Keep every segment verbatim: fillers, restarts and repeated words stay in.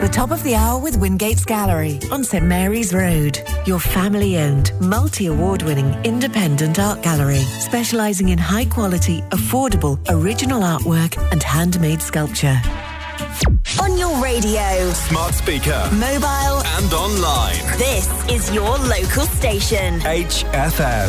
The top of the hour with Wingates Gallery on St Mary's Road. Your family-owned, multi-award-winning independent art gallery, specialising in high-quality, affordable, original artwork and handmade sculpture. On your radio, smart speaker, mobile and online. This is your local station. H F M.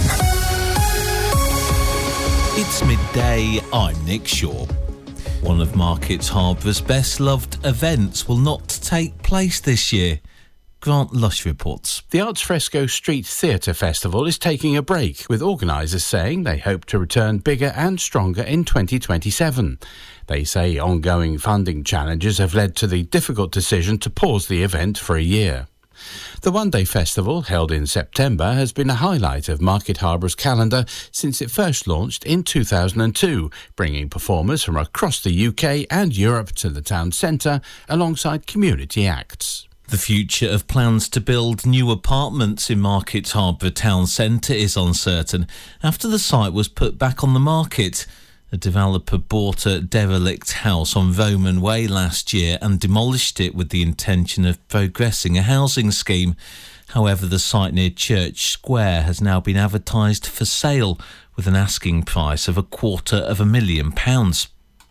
It's midday. I'm Nick Shaw. One of Markets Harbour's best-loved events will not take place this year. Grant Lush reports. The Arts Fresco Street Theatre Festival is taking a break, with organisers saying they hope to return bigger and stronger in twenty twenty-seven. They say ongoing funding challenges have led to the difficult decision to pause the event for a year. The one-day festival, held in September, has been a highlight of Market Harbour's calendar since it first launched in two thousand two, bringing performers from across the U K and Europe to the town centre alongside community acts. The future of plans to build new apartments in Market Harbour town centre is uncertain after the site was put back on the market. A developer bought a derelict house on Roman Way last year and demolished it with the intention of progressing a housing scheme. However, the site near Church Square has now been advertised for sale with an asking price of a quarter of a million pounds.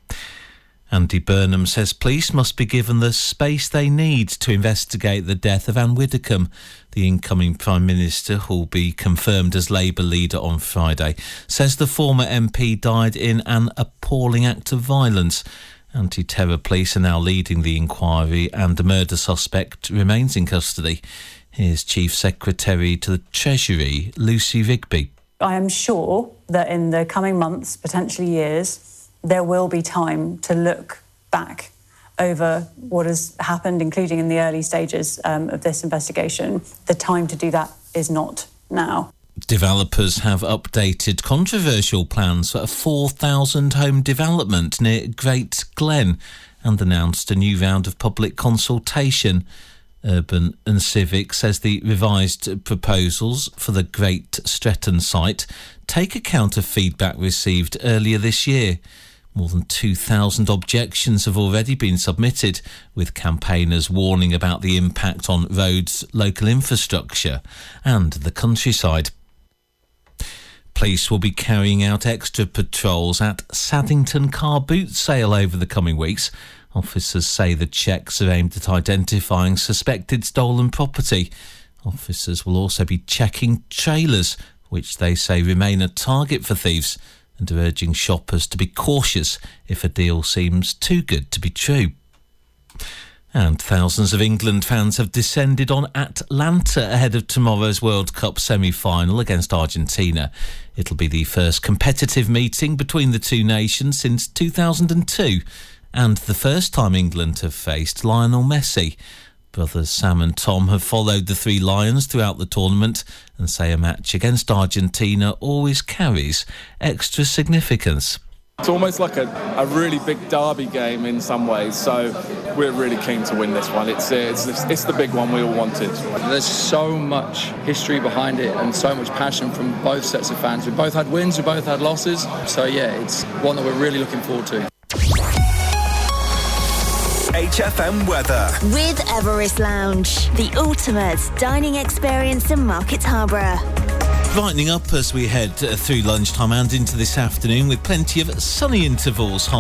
Andy Burnham says police must be given the space they need to investigate the death of Anne Widdecombe. The incoming Prime Minister, who will be confirmed as Labour leader on Friday, says the former M P died in an appalling act of violence. Anti-terror police are now leading the inquiry and the murder suspect remains in custody. Here's Chief Secretary to the Treasury, Lucy Rigby. I am sure that in the coming months, potentially years, there will be time to look back over what has happened, including in the early stages um, of this investigation. The time to do that is not now. Developers have updated controversial plans for a four thousand home development near Great Glen and announced a new round of public consultation. Urban and Civic says the revised proposals for the Great Stretton site take account of feedback received earlier this year. More than two thousand objections have already been submitted, with campaigners warning about the impact on roads, local infrastructure and the countryside. Police will be carrying out extra patrols at Saddington car boot sale over the coming weeks. Officers say the checks are aimed at identifying suspected stolen property. Officers will also be checking trailers, which they say remain a target for thieves, and are urging shoppers to be cautious if a deal seems too good to be true. And thousands of England fans have descended on Atlanta ahead of tomorrow's World Cup semi-final against Argentina. It'll be the first competitive meeting between the two nations since two thousand two, and the first time England have faced Lionel Messi. Brothers Sam and Tom have followed the Three Lions throughout the tournament and say a match against Argentina always carries extra significance. It's almost like a, a really big derby game in some ways, so we're really keen to win this one. It's, it's, it's the big one we all wanted. There's so much history behind it and so much passion from both sets of fans. We both had wins, we both had losses, so yeah, it's one that we're really looking forward to. H F M weather. With Everest Lounge, the ultimate dining experience in Market Harbour. Brightening up as we head through lunchtime and into this afternoon with plenty of sunny intervals.